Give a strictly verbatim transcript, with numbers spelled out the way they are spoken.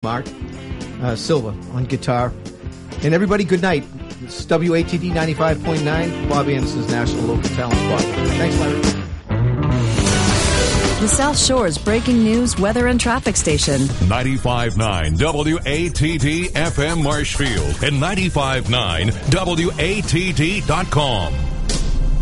Mark uh, Silva on guitar. And everybody, good night. It's W A T D ninety-five point nine, Bob Anderson's National Local Talent Spot. Thanks, Larry. The South Shore's breaking news, weather, and traffic station. ninety-five point nine W A T D F M Marshfield and ninety-five point nine W A T D dot com.